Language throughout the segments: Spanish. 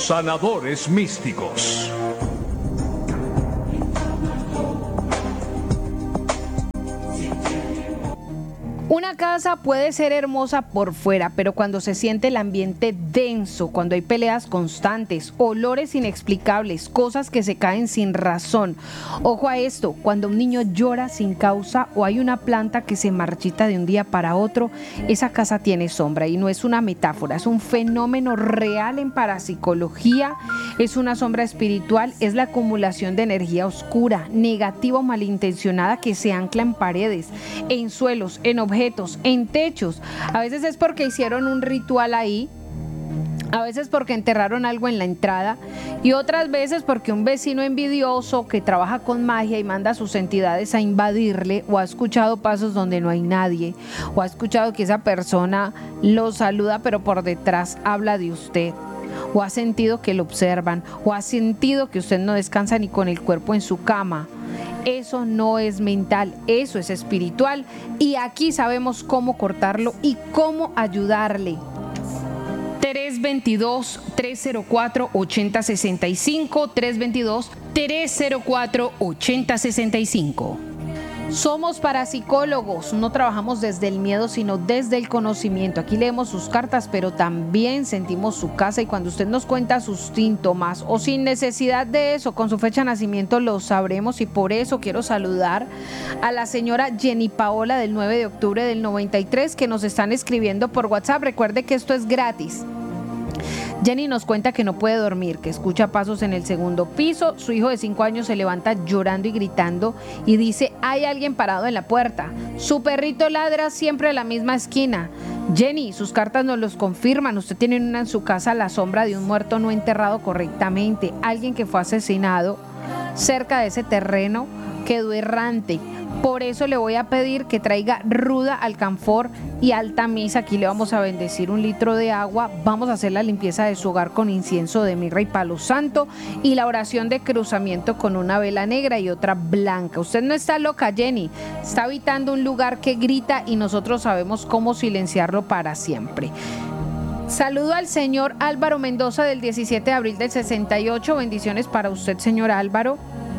sanadores místicos. Una casa puede ser hermosa por fuera, pero cuando se siente el ambiente denso, cuando hay peleas constantes, olores inexplicables, cosas que se caen sin razón. Ojo a esto, cuando un niño llora sin causa o hay una planta que se marchita de un día para otro, esa casa tiene sombra y no es una metáfora, es un fenómeno real en parapsicología, es una sombra espiritual, es la acumulación de energía oscura, negativa o malintencionada que se ancla en paredes, en suelos, en objetos, en techos. A veces es porque hicieron un ritual ahí, a veces porque enterraron algo en la entrada y otras veces porque un vecino envidioso que trabaja con magia y manda a sus entidades a invadirle, o ha escuchado pasos donde no hay nadie, o ha escuchado que esa persona lo saluda pero por detrás habla de usted, o ha sentido que lo observan, o ha sentido que usted no descansa ni con el cuerpo en su cama. Eso no es mental, eso es espiritual y aquí sabemos cómo cortarlo y cómo ayudarle. 322-304-8065, 322-304-8065. Somos parapsicólogos, no trabajamos desde el miedo, sino desde el conocimiento. Aquí leemos sus cartas, pero también sentimos su casa y cuando usted nos cuenta sus síntomas o sin necesidad de eso, con su fecha de nacimiento lo sabremos y por eso quiero saludar a la señora Jenny Paola del 9 de octubre del 93 que nos están escribiendo por WhatsApp. Recuerde que esto es gratis. Jenny nos cuenta que no puede dormir, que escucha pasos en el segundo piso, su hijo de 5 años se levanta llorando y gritando y dice, hay alguien parado en la puerta, su perrito ladra siempre a la misma esquina. Jenny, sus cartas nos los confirman, usted tiene en su casa la sombra de un muerto no enterrado correctamente, alguien que fue asesinado cerca de ese terreno, quedó errante. Por eso le voy a pedir que traiga ruda, alcanfor y alta misa. Aquí le vamos a bendecir 1 litro de agua. Vamos a hacer la limpieza de su hogar con incienso de mirra y palo santo y la oración de cruzamiento con una vela negra y otra blanca. Usted no está loca, Jenny. Está habitando un lugar que grita y nosotros sabemos cómo silenciarlo para siempre. Saludo al señor Álvaro Mendoza del 17 de abril del 68. Bendiciones para usted, señor Álvaro.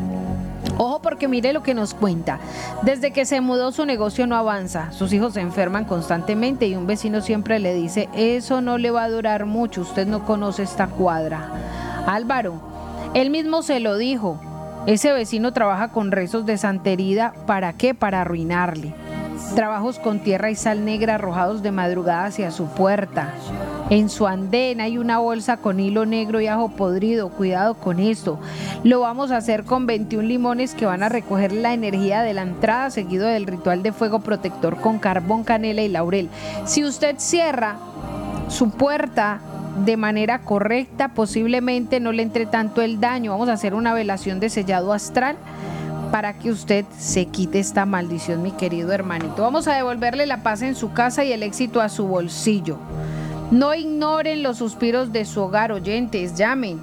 Ojo porque mire lo que nos cuenta. Desde que se mudó su negocio no avanza, sus hijos se enferman constantemente y un vecino siempre le dice, eso no le va a durar mucho, usted no conoce esta cuadra. Álvaro, él mismo se lo dijo, ese vecino trabaja con rezos de santería, ¿para qué? Para arruinarle. Trabajos con tierra y sal negra arrojados de madrugada hacia su puerta. En su andén hay una bolsa con hilo negro y ajo podrido, cuidado con esto. Lo vamos a hacer con 21 limones que van a recoger la energía de la entrada, seguido del ritual de fuego protector con carbón, canela y laurel. Si usted cierra su puerta de manera correcta, posiblemente no le entre tanto el daño. Vamos a hacer una velación de sellado astral para que usted se quite esta maldición, mi querido hermanito. Vamos a devolverle la paz en su casa y el éxito a su bolsillo. No ignoren los suspiros de su hogar, oyentes, llamen.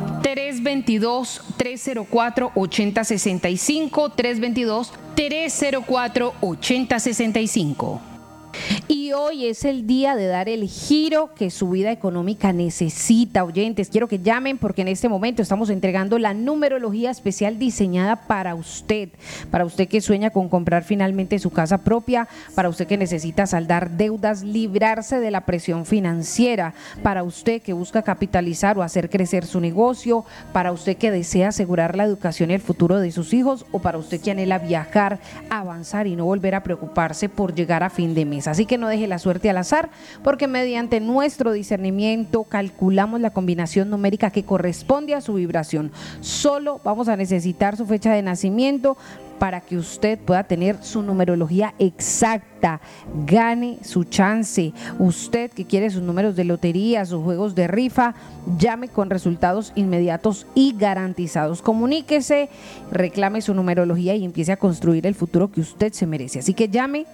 322-304-8065, 322-304-8065. Y hoy es el día de dar el giro que su vida económica necesita, oyentes. Quiero que llamen porque en este momento estamos entregando la numerología especial diseñada para usted que sueña con comprar finalmente su casa propia, para usted que necesita saldar deudas, librarse de la presión financiera, para usted que busca capitalizar o hacer crecer su negocio, para usted que desea asegurar la educación y el futuro de sus hijos, o para usted que anhela viajar, avanzar y no volver a preocuparse por llegar a fin de mes. Así que no deje la suerte al azar, porque mediante nuestro discernimiento calculamos la combinación numérica que corresponde a su vibración. Solo vamos a necesitar su fecha de nacimiento para que usted pueda tener su numerología exacta, gane su chance. Usted que quiere sus números de lotería, sus juegos de rifa, llame con resultados inmediatos y garantizados. Comuníquese, reclame su numerología y empiece a construir el futuro que usted se merece. Así que llame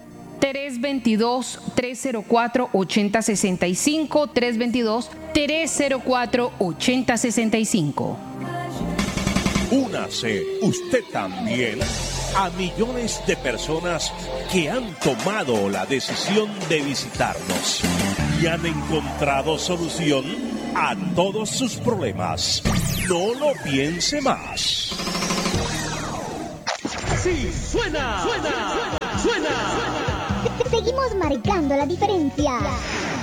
322-304-8065, 322-304-8065. Únase usted también a millones de personas que han tomado la decisión de visitarnos y han encontrado solución a todos sus problemas. No lo piense más. Sí, suena. Seguimos marcando la diferencia.